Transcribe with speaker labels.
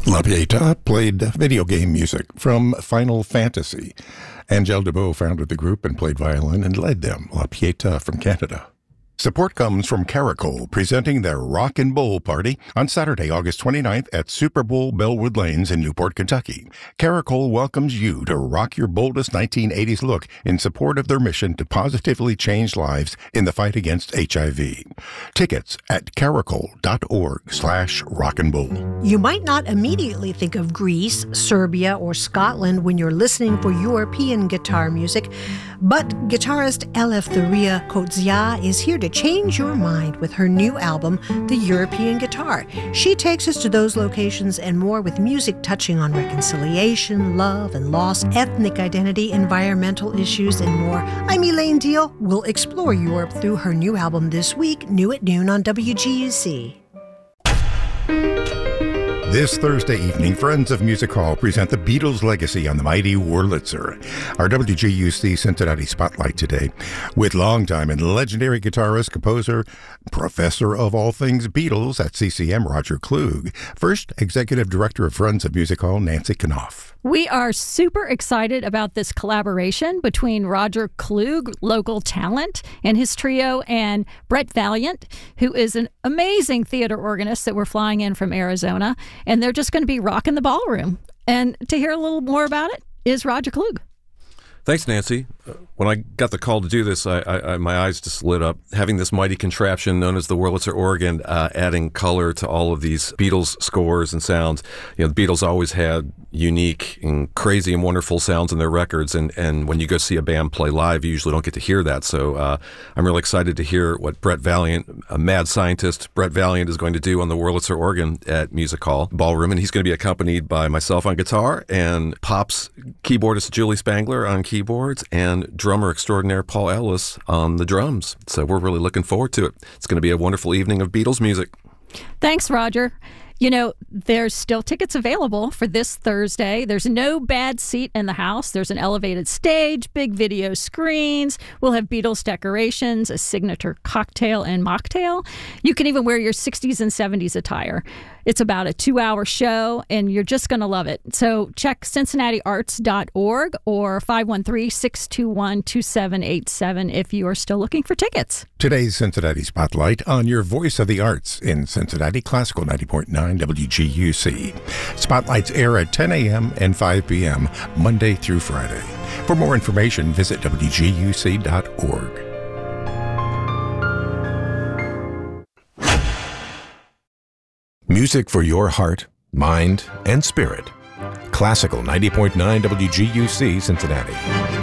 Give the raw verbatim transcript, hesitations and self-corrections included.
Speaker 1: La Pieta played video game music from Final Fantasy. Angèle Debow founded the group and played violin and led them, La Pieta from Canada. Support comes from Caracol, presenting their Rock and Bowl Party on Saturday, August twenty-ninth at Super Bowl Bellwood Lanes in Newport, Kentucky. Caracol welcomes you to rock your boldest nineteen eighties look in support of their mission to positively change lives in the fight against H I V. Tickets at caracol.org slash rock and bowl.
Speaker 2: You might not immediately think of Greece, Serbia, or Scotland when you're listening for European guitar music, but guitarist Eleftheria Kotzia is here to change your mind with her new album, The European Guitar. She takes us to those locations and more with music touching on reconciliation, love and loss, ethnic identity, environmental issues, and more. I'm Elaine Deal. We'll explore Europe through her new album this week, new at noon on W G U C.
Speaker 1: This Thursday evening, Friends of Music Hall present the Beatles' legacy on the mighty Wurlitzer. Our W G U C Cincinnati Spotlight today with longtime and legendary guitarist, composer, professor of all things Beatles at C C M, Roger Klug. First, Executive Director of Friends of Music Hall, Nancy Knopf.
Speaker 3: We are super excited about this collaboration between Roger Klug, local talent, and his trio, and Brett Valiant, who is an amazing theater organist that we're flying in from Arizona. And they're just going to be rocking the ballroom. And to hear a little more about it is Roger Klug.
Speaker 4: Thanks, Nancy. Uh, when I got the call to do this, I, I, I, my eyes just lit up. Having this mighty contraption known as the Wurlitzer organ, uh, adding color to all of these Beatles scores and sounds. You know, the Beatles always had unique and crazy and wonderful sounds in their records, and, and when you go see a band play live, you usually don't get to hear that. So uh, I'm really excited to hear what Brett Valiant, a mad scientist, Brett Valiant is going to do on the Wurlitzer organ at Music Hall Ballroom, and he's going to be accompanied by myself on guitar and Pop's keyboardist Julie Spangler on keyboard. keyboards and drummer extraordinaire Paul Ellis on the drums. So we're really looking forward to it. It's going to be a wonderful evening of Beatles music.
Speaker 3: Thanks, Roger. You know, there's still tickets available for this Thursday. There's no bad seat in the house. There's an elevated stage, big video screens. We'll have Beatles decorations, a signature cocktail and mocktail. You can even wear your sixties and seventies attire. It's about a two-hour show, and you're just going to love it. So check cincinnati arts dot org or five one three, six two one, two seven eight seven if you are still looking for tickets.
Speaker 1: Today's Cincinnati Spotlight on your voice of the arts in Cincinnati Classical ninety point nine W G U C. Spotlights air at ten a.m. and five p.m. Monday through Friday. For more information, visit W G U C dot org. Music for your heart, mind, and spirit. Classical ninety point nine W G U C Cincinnati.